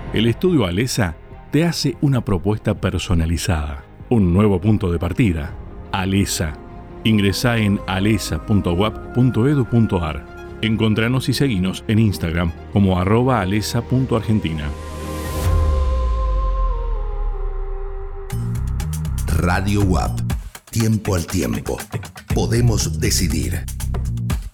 El estudio Alesa te hace una propuesta personalizada, un nuevo punto de partida. Alesa. Ingresá en alesa.uap.edu.ar. Encontranos y seguinos en Instagram como @alesa.argentina. Radio UAP. Tiempo al tiempo. Podemos decidir.